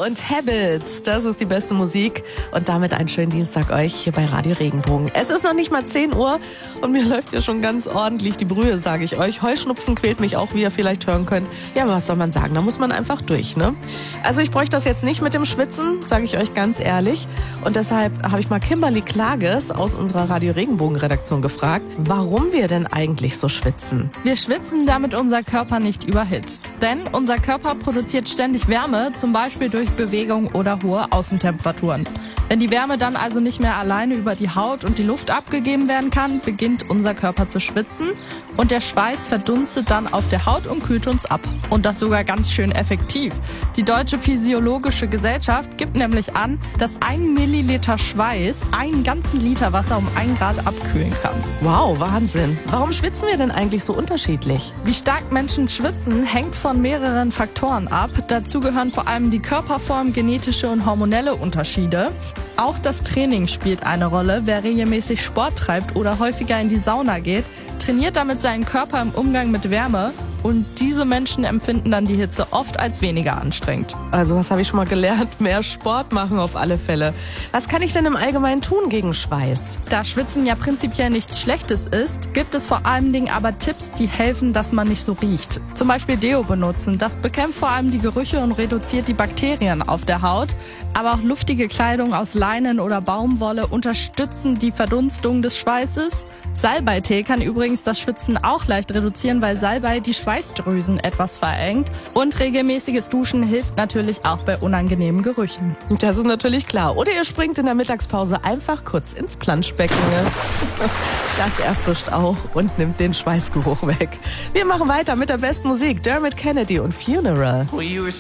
und Habits, das ist die beste Musik. Und damit einen schönen Dienstag euch hier bei Radio Regenbogen. Es ist noch nicht mal 10 Uhr und mir läuft ja schon ganz ordentlich die Brühe, sage ich euch. Heuschnupfen quält mich auch, wie ihr vielleicht hören könnt. Ja, aber was soll man sagen, da muss man einfach durch, ne? Also ich bräuchte das jetzt nicht mit dem Schwitzen, sage ich euch ganz ehrlich. Und deshalb habe ich mal Kimberly Klages aus unserer Radio Regenbogen Redaktion gefragt, warum wir denn eigentlich so schwitzen. Wir schwitzen, damit unser Körper nicht überhitzt. Denn unser Körper produziert ständig Wärme, zum Beispiel durch Bewegung oder hohe Außentemperaturen. Wenn die Wärme dann also nicht mehr alleine über die Haut und die Luft abgegeben werden kann, beginnt unser Körper zu schwitzen und der Schweiß verdunstet dann auf der Haut und kühlt uns ab. Und das sogar ganz schön effektiv. Die Deutsche Physiologische Gesellschaft gibt nämlich an, dass 1 Milliliter Schweiß einen ganzen Liter Wasser um 1 Grad abkühlen kann. Wow, Wahnsinn. Warum schwitzen wir denn eigentlich so unterschiedlich? Wie stark Menschen schwitzen, hängt von mehreren Faktoren ab. Dazu gehören vor allem die Körperform, genetische und hormonelle Unterschiede. Auch das Training spielt eine Rolle. Wer regelmäßig Sport treibt oder häufiger in die Sauna geht, trainiert damit seinen Körper im Umgang mit Wärme. Und diese Menschen empfinden dann die Hitze oft als weniger anstrengend. Also was habe ich schon mal gelernt? Mehr Sport machen auf alle Fälle. Was kann ich denn im Allgemeinen tun gegen Schweiß? Da Schwitzen ja prinzipiell nichts Schlechtes ist, gibt es vor allen Dingen aber Tipps, die helfen, dass man nicht so riecht. Zum Beispiel Deo benutzen. Das bekämpft vor allem die Gerüche und reduziert die Bakterien auf der Haut. Aber auch luftige Kleidung aus Leinen oder Baumwolle unterstützen die Verdunstung des Schweißes. Salbeitee kann übrigens das Schwitzen auch leicht reduzieren, weil Salbei die Schweißdrüsen etwas verengt. Und regelmäßiges Duschen hilft natürlich auch bei unangenehmen Gerüchen. Das ist natürlich klar. Oder ihr springt in der Mittagspause einfach kurz ins Planschbecken. Das erfrischt auch und nimmt den Schweißgeruch weg. Wir machen weiter mit der besten Musik. Dermot Kennedy und Funeral. Well, you were